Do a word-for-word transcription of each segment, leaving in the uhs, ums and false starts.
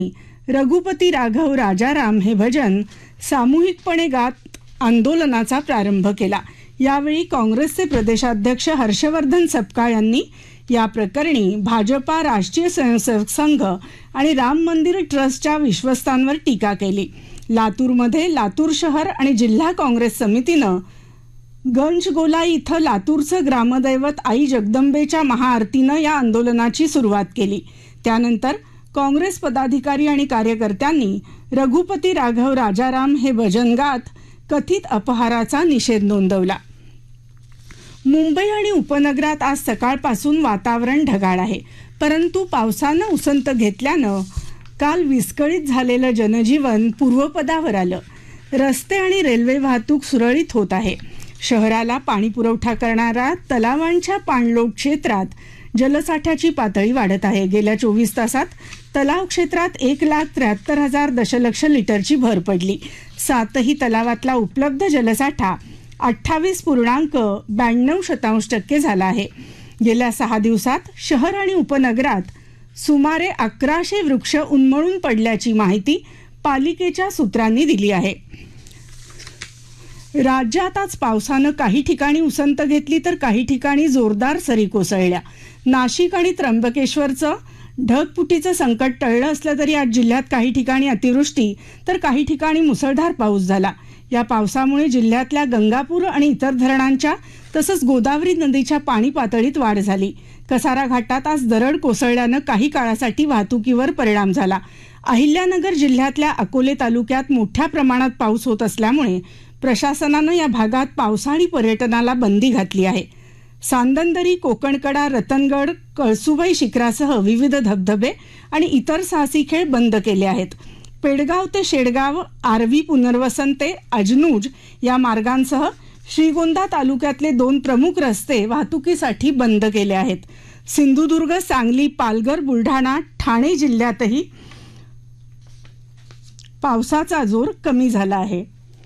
रघुपती राघव राजाराम हे भजन सामूहिकपणे गात आंदोलनाचा प्रारंभ केला। यावेळी काँग्रेसचे प्रदेशाध्यक्ष हर्षवर्धन सपकाळ यांनी या प्रकरणी भाजपा, राष्ट्रीय स्वयंसेवक संघ आणि राम मंदिर ट्रस्टच्या विश्वस्तांवर टीका केली। लातूरमध्ये लातूर शहर आणि जिल्हा काँग्रेस समितीनं गंजगोलाई इथं लातूरचं ग्रामदैवत आई जगदंबेच्या महाआरतीनं या आंदोलनाची सुरुवात केली। त्यानंतर काँग्रेस पदाधिकारी आणि कार्यकर्त्यांनी रघुपती राघव राजाराम हे भजन गात कथित अपहाराचा निषेध नोंदवला। मुंबई आणि उपनगरात आज सकाळपासून वातावरण ढगाळ आहे, परंतु पावसानं उसंत घेतल्यानं काल विस्कळीत झालेलं जनजीवन पूर्वपदावर आलं। रस्ते आणि रेल्वे वाहतूक सुरळीत होत आहे। शहराला पाणी पुरवठा करणाऱ्या तलावांच्या पाणलोट क्षेत्रात जलसाठ्याची पातळी वाढत आहे। गेल्या चोवीस तासात तलाव क्षेत्रात एक लाख त्र्याहत्तर हजार दशलक्ष लिटरची भर पडली। सातही तलावातला उपलब्ध जलसाठा अठ्ठावीस पूर्णांक ब्याण्णव शतांश टक्के झाला आहे। गेल्या सहा दिवसात शहर आणि उपनगरात सुमारे अकराशे वृक्ष उन्मळून पडल्याची माहिती पालिकेच्या सूत्रांनी दिली आहे। राज्यात आज पावसानं काही ठिकाणी उसंत घेतली तर काही ठिकाणी जोरदार सरी कोसळल्या। नाशिक आणि त्र्यंबकेश्वरचं ढगफुटीचं संकट टळलं असलं तरी आज जिल्ह्यात काही ठिकाणी अतिवृष्टी तर काही ठिकाणी मुसळधार पाऊस झाला। या पावसामुळे जिल्ह्यातल्या गंगापूर आणि इतर धरणांच्या तसंच गोदावरी नदीच्या पाणी पातळीत वाढ झाली। कसारा घाटात आज दरड कोसळल्यानं काही काळासाठी वाहतुकीवर परिणाम झाला। अहिल्यानगर जिल्ह्यातल्या अकोले तालुक्यात मोठ्या प्रमाणात पाऊस होत असल्यामुळे प्रशासनानं या भागात पावसाळी पर्यटनाला बंदी घातली आहे। सांदनदरी, कोकणकडा, रतनगड, कळसुबाई शिखरासह विविध धबधबे आणि इतर साहसी खेळ बंद केले आहेत। पेडगाव ते शेडगाव, आरवी पुनर्वसन ते अजनूज या मार्गांसह श्रीगोंदा तालुक्यातले दोन प्रमुख रस्ते वाहतुकीसाठी बंद केले आहेत। सिंधुदुर्ग, सांगली, पालघर, बुलढाणा, ठाणे जिल्ह्यातही पावसाचा जोर कमी झाला आहे।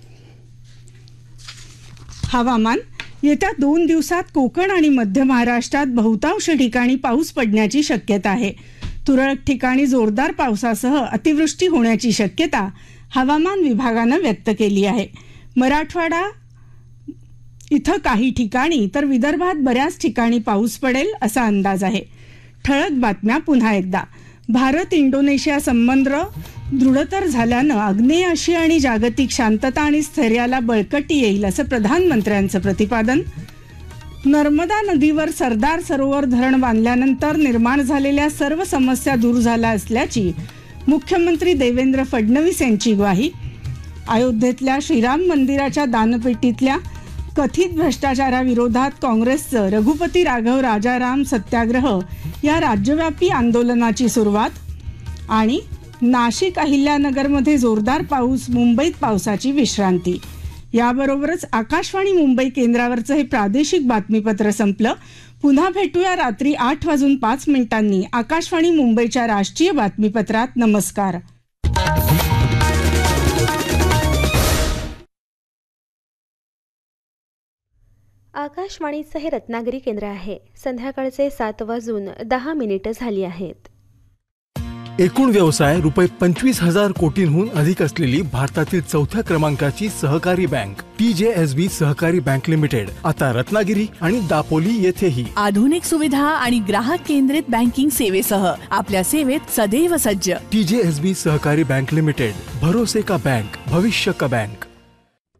हवामान। येत्या दोन दिवसात कोकण आणि मध्य महाराष्ट्रात बहुतांश ठिकाणी पाऊस पडण्याची शक्यता आहे। तुरळक ठिकाणी जोरदार पावसासह अतिवृष्टी होण्याची शक्यता हवामान विभागानं व्यक्त केली आहे। मराठवाडा इथं काही ठिकाणी तर विदर्भात बऱ्याच ठिकाणी पाऊस पडेल असा अंदाज आहे। ठळक बातम्या पुन्हा एकदा। भारत इंडोनेशिया संबंध दृढतर झाल्यानं आग्नेय आशिया आणि जागतिक शांतता आणि स्थैर्याला बळकटी येईल असं प्रधानमंत्र्यांचं प्रतिपादन। नर्मदा नदीवर सरदार सरोवर धरण बांधल्यानंतर निर्माण झालेल्या सर्व समस्या दूर झाल्या असल्याची मुख्यमंत्री देवेंद्र फडणवीस यांची ग्वाही। अयोध्येतल्या श्रीराम मंदिराच्या दानपेटीतल्या कथित भ्रष्टाचाराविरोधात काँग्रेसचं रघुपती राघव राजाराम सत्याग्रह या राज्यव्यापी आंदोलनाची सुरुवात। आणि नाशिक, अहिल्यानगरमध्ये जोरदार पाऊस, मुंबईत पावसाची विश्रांती। याबरोबरच आकाशवाणी मुंबई केंद्रावरचं हे प्रादेशिक बातमीपत्र संपलं। पुन्हा भेटूया रात्री आठ वाजून पाच मिनिटांनी आकाशवाणी मुंबईच्या राष्ट्रीय बातमीपत्रात। नमस्कार। आकाशवाणीचं हे रत्नागिरी केंद्र आहे। संध्याकाळचे सात वाजून दहा मिनिटं झाली आहेत। एकूण व्यवसाय रुपये पंचवीस हजार कोटींहून अधिक असलेली भारतातील चौथ्या क्रमांकाची सहकारी बँक टी जे एस बी सहकारी बँक लिमिटेड आता रत्नागिरी आणि दापोली येथेही आधुनिक सुविधा आणि ग्राहक केंद्रित बँकिंग सेवेसह आपल्या सेवेत सदैव सज्ज। टी जे एस बी सहकारी बँक लिमिटेड, भरोसे का बैंक, भविष्य का बैंक।